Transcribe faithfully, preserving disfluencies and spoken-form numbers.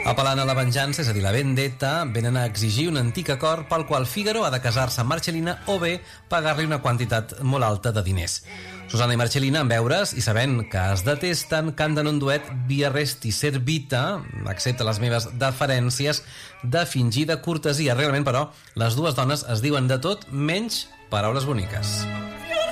Apel·lant a la venjança, és a dir, la vendetta, venen a exigir un antic acord pel qual Fígaro ha de casar-se amb Marcellina o bé pagar-li una quantitat molt alta de diners. Susana i Marcellina, en veure's i sabent que es detesten, canten un duet Via Resti Servita, accepta les meves deferències de fingida cortesia. Realment, però, les dues dones es diuen de tot menys paraules boniques.